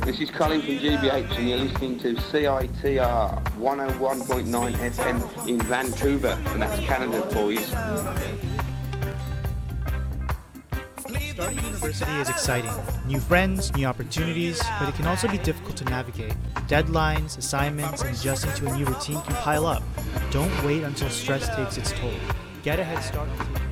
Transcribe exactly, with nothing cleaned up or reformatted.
This is Colin from G B H and you're listening to C I T R one oh one point nine F M in Vancouver, and that's Canada for you. Starting university is exciting. New friends, new opportunities, but it can also be difficult to navigate. Deadlines, assignments, and adjusting to a new routine can pile up. Don't wait until stress takes its toll. Get a head start on